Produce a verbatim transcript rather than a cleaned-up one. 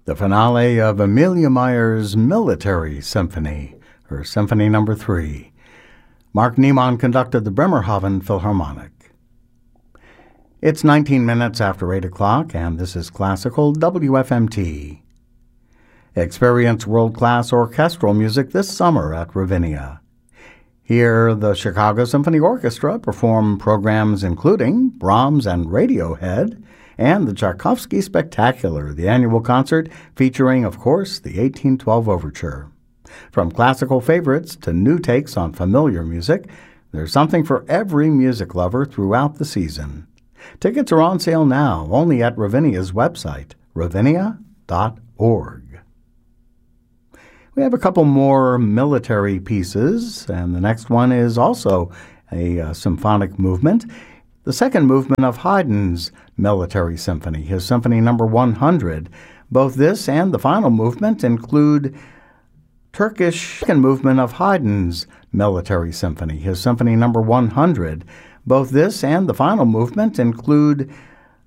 the finale of Amelia Meyer's Military Symphony, her Symphony Number Three. Mark Niemann conducted the Bremerhaven Philharmonic. It's nineteen minutes after eight o'clock, and this is Classical W F M T. Experience world-class orchestral music this summer at Ravinia. Hear the Chicago Symphony Orchestra perform programs including Brahms and Radiohead, and the Tchaikovsky Spectacular, the annual concert featuring, of course, the eighteen twelve Overture. From classical favorites to new takes on familiar music, there's something for every music lover throughout the season. Tickets are on sale now, only at Ravinia's website, ravinia dot org. We have a couple more military pieces, and the next one is also a uh, symphonic movement. The second movement of Haydn's Military Symphony, his Symphony Number one hundred. Both this and the final movement include Turkish second movement of Haydn's Military Symphony, his Symphony Number one hundred. Both this and the final movement include